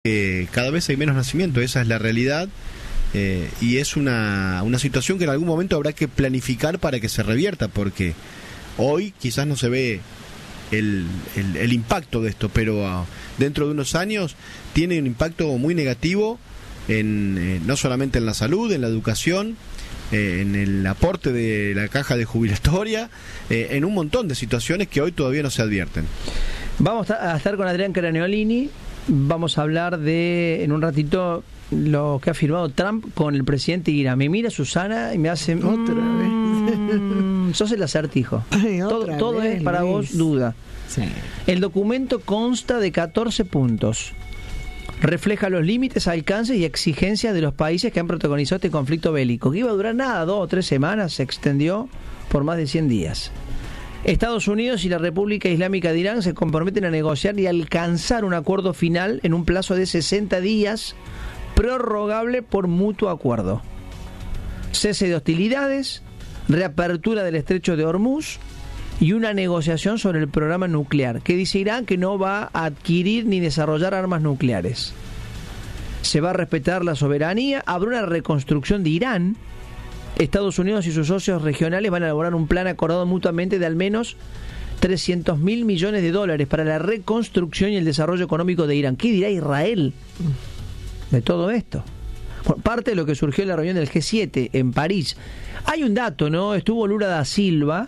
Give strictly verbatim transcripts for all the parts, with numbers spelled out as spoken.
Eh, cada vez hay menos nacimientos, esa es la realidad, eh, y es una, una situación que en algún momento habrá que planificar para que se revierta, porque hoy quizás no se ve el, el, el impacto de esto, pero uh, dentro de unos años tiene un impacto muy negativo en, eh, no solamente en la salud, en la educación, eh, en el aporte de la caja de jubilatoria, eh, en un montón de situaciones que hoy todavía no se advierten. Vamos a estar con Adrián Craneolini. Vamos a hablar de, en un ratito, lo que ha firmado Trump con el presidente Irán. Me mira Susana y me hace... Otra mmm, vez. Sos el acertijo. Ay, todo otra todo vez, es para Luis. vos duda. Sí. El documento consta de catorce puntos. Refleja los límites, alcances y exigencias de los países que han protagonizado este conflicto bélico, que iba a durar nada, dos o tres semanas, se extendió por más de cien días. Estados Unidos y la República Islámica de Irán se comprometen a negociar y alcanzar un acuerdo final en un plazo de sesenta días, prorrogable por mutuo acuerdo. Cese de hostilidades, reapertura del estrecho de Hormuz y una negociación sobre el programa nuclear, que dice Irán que no va a adquirir ni desarrollar armas nucleares. Se va a respetar la soberanía, habrá una reconstrucción de Irán. Estados Unidos y sus socios regionales van a elaborar un plan acordado mutuamente de al menos trescientos mil millones de dólares para la reconstrucción y el desarrollo económico de Irán. ¿Qué dirá Israel de todo esto? Bueno, parte de lo que surgió en la reunión del G siete en París. Hay un dato, ¿no? Estuvo Lula da Silva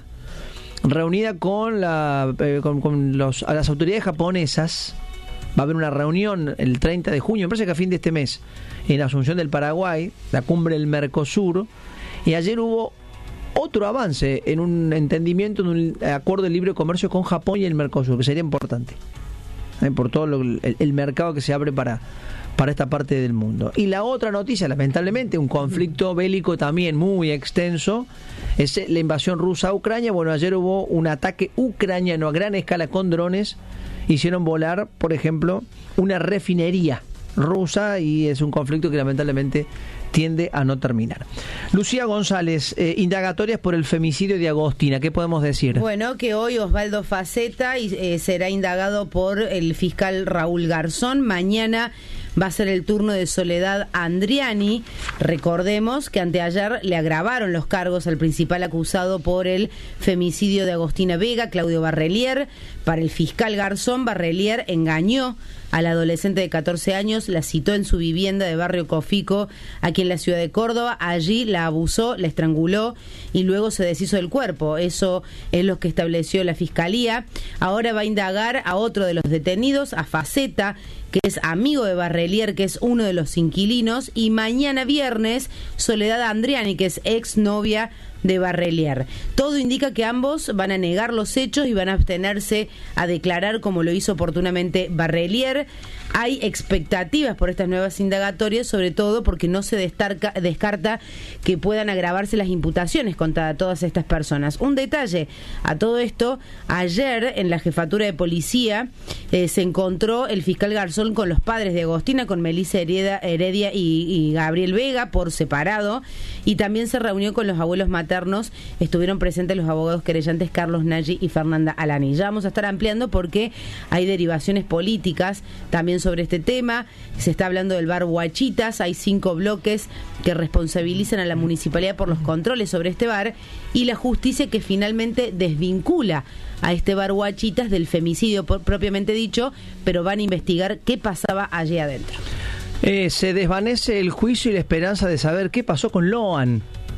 reunida con, la, eh, con, con los, a las autoridades japonesas. Va a haber una reunión el treinta de junio, me parece que a fin de este mes, en Asunción del Paraguay, la cumbre del Mercosur. Y ayer hubo otro avance en un entendimiento, en un acuerdo de libre comercio con Japón y el Mercosur, que sería importante, ¿eh? por todo lo, el, el mercado que se abre para, para esta parte del mundo. Y la otra noticia, lamentablemente, un conflicto bélico también muy extenso, es la invasión rusa a Ucrania. Bueno, ayer hubo un ataque ucraniano a gran escala con drones, hicieron volar, por ejemplo, una refinería rusa, y es un conflicto que lamentablemente tiende a no terminar. Lucía González, eh, indagatorias por el femicidio de Agostina, ¿qué podemos decir? Bueno, que hoy Osvaldo Faceta eh, será indagado por el fiscal Raúl Garzón. Mañana va a ser el turno de Soledad Andriani. Recordemos que anteayer le agravaron los cargos al principal acusado por el femicidio de Agostina Vega, Claudio Barrelier. Para el fiscal Garzón, Barrelier engañó a la adolescente de catorce años, la citó en su vivienda de Barrio Cofico, aquí en la ciudad de Córdoba. Allí la abusó, la estranguló y luego se deshizo del cuerpo. Eso es lo que estableció la fiscalía. Ahora va a indagar a otro de los detenidos, a Faceta, que es amigo de Barrelier, que es uno de los inquilinos, y mañana viernes Soledad Andriani, que es exnovia de Barrelier. Todo indica que ambos van a negar los hechos y van a abstenerse a declarar, como lo hizo oportunamente Barrelier. Hay expectativas por estas nuevas indagatorias, sobre todo porque no se destarca, descarta que puedan agravarse las imputaciones contra todas estas personas. Un detalle a todo esto: ayer en la jefatura de policía eh, se encontró el fiscal Garzón con los padres de Agostina, con Melissa Heredia, Heredia y, y Gabriel Vega por separado, y también se reunió con los abuelos maternos. Estuvieron presentes los abogados querellantes Carlos Nagy y Fernanda Alani. Ya vamos a estar ampliando porque hay derivaciones políticas también sobre este tema. Se está hablando del bar Huachitas. Hay cinco bloques que responsabilizan a la municipalidad por los controles sobre este bar, y la justicia que finalmente desvincula a este bar Huachitas del femicidio por, propiamente dicho, pero van a investigar qué pasaba allí adentro. Eh, se desvanece el juicio y la esperanza de saber qué pasó con Loan.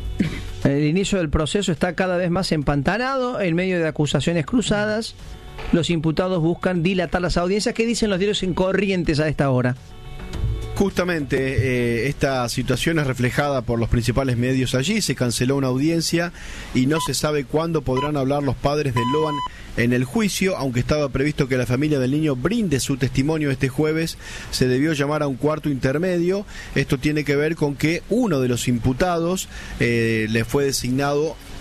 El inicio del proceso está cada vez más empantanado en medio de acusaciones cruzadas. Los imputados buscan dilatar las audiencias. ¿Qué dicen los diarios en Corrientes a esta hora? Justamente eh, esta situación es reflejada por los principales medios allí. Se canceló una audiencia y no se sabe cuándo podrán hablar los padres de Loan en el juicio. Aunque estaba previsto que la familia del niño brinde su testimonio este jueves, se debió llamar a un cuarto intermedio. Esto tiene que ver con que uno de los imputados eh, le fue designado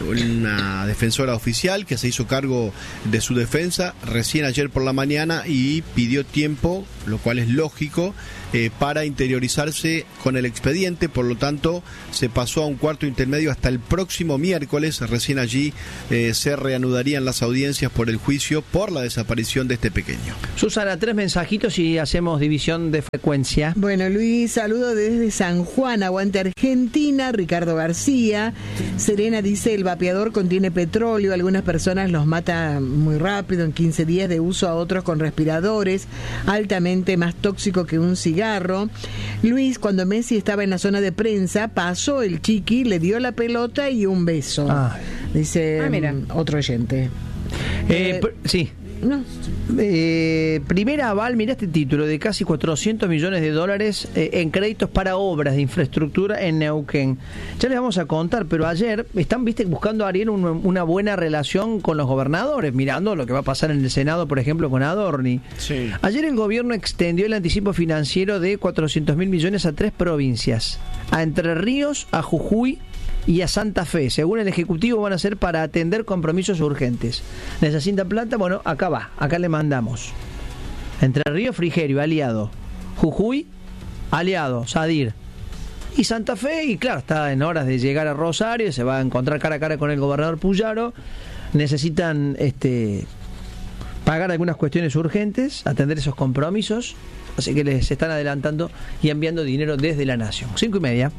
una defensora oficial que se hizo cargo de su defensa recién ayer por la mañana y pidió tiempo, lo cual es lógico, eh, para interiorizarse con el expediente. Por lo tanto, se pasó a un cuarto intermedio hasta el próximo miércoles. Recién allí eh, se reanudarían las audiencias por el juicio por la desaparición de este pequeño. Susana, tres mensajitos y hacemos división de frecuencia. Bueno, Luis, saludo desde San Juan, aguante Argentina. Ricardo García. Serena dice, el vapeador contiene petróleo, algunas personas los mata muy rápido, en quince días de uso, a otros con respiradores, altamente más tóxico que un cigarro. Luis, cuando Messi estaba en la zona de prensa, pasó el chiqui, le dio la pelota y un beso. Ah. Dice ah, mira. otro oyente. Eh, eh, sí. No. Eh, primera aval, mira este título, de casi cuatrocientos millones de dólares eh, en créditos para obras de infraestructura en Neuquén. Ya les vamos a contar, pero ayer están, viste, buscando, Ariel, un, una buena relación con los gobernadores, mirando lo que va a pasar en el Senado, por ejemplo, con Adorni. Sí. Ayer el gobierno extendió el anticipo financiero de cuatrocientos mil millones a tres provincias, a Entre Ríos, a Jujuy y a Santa Fe. Según el Ejecutivo, van a ser para atender compromisos urgentes. ¿Necesitan plata? Bueno, acá va, acá le mandamos. Entre Ríos, Frigerio, aliado. Jujuy, aliado, Sadir. Y Santa Fe, y claro, está en horas de llegar a Rosario, se va a encontrar cara a cara con el gobernador Puyaro. Necesitan este pagar algunas cuestiones urgentes, atender esos compromisos, así que les están adelantando y enviando dinero desde la Nación. Cinco y media.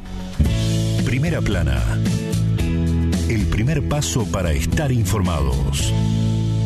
Primera Plana, el primer paso para estar informados.